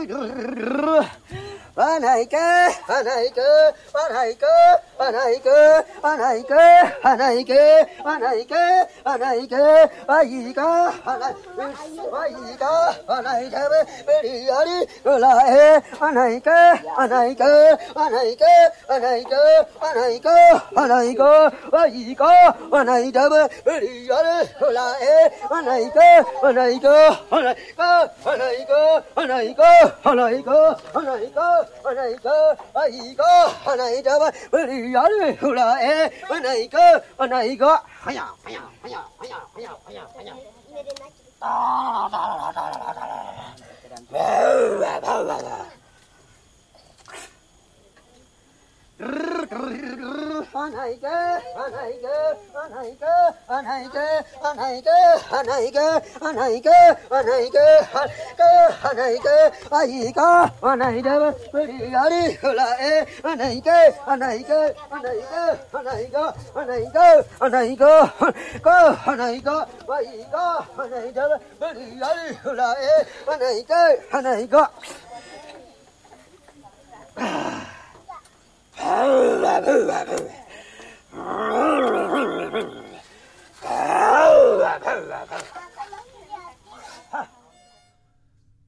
Panaike, panaike, panaike, panaike, panaike, panaike, panaike, panaike, paika, paika, panaike, beriari, ulae, panaike, panaike, panaike, panaike, panaike, panaike, paika, panaike, beriari, ulae, panaike, panaike, panaike, panaike, panaike, panaike, panaike. Panaika, paika, panaika, beriari, ulae, panaika, panaika, haya, haya, haya, haya, haya, haya, haya. Panaika, panaika, panaika, panaika, panaika, panaika, panaika, panaika, panaika, paika, panaika, beriari, ulae, panaika, panaika, panaika, panaika, panaika, panaika, panaika, paika, panaika, beriari, ulae, panaika, panaika. Blah, blah, blah, blah.